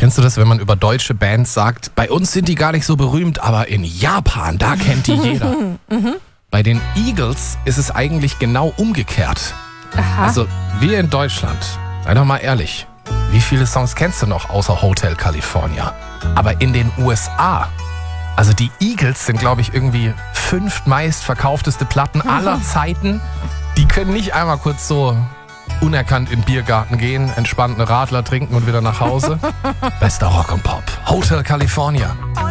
Kennst du das, wenn man über deutsche Bands sagt, bei uns sind die gar nicht so berühmt, aber in Japan, da kennt die jeder. Bei den Eagles ist es eigentlich genau umgekehrt. Aha. Also wir in Deutschland, sei doch mal ehrlich, wie viele Songs kennst du noch außer Hotel California? Aber in den USA, also die Eagles sind, glaube ich, irgendwie 5 meistverkaufteste Platten aller Zeiten. Die können nicht einmal kurz so unerkannt in den Biergarten gehen, entspannt eine Radler trinken und wieder nach Hause. Bester Rock und Pop. Hotel California.